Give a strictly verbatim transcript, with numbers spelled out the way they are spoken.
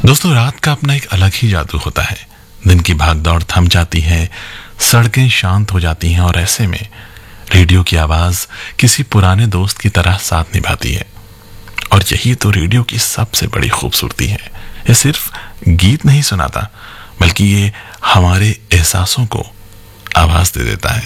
दोस्तों, रात का अपना एक अलग ही जादू होता है। दिन की भागदौड़ थम जाती है, सड़कें शांत हो जाती हैं और ऐसे में रेडियो की आवाज किसी पुराने दोस्त की तरह साथ निभाती है। और यही तो रेडियो की सबसे बड़ी खूबसूरती है। ये सिर्फ गीत नहीं सुनाता, बल्कि ये हमारे एहसासों को आवाज दे देता है।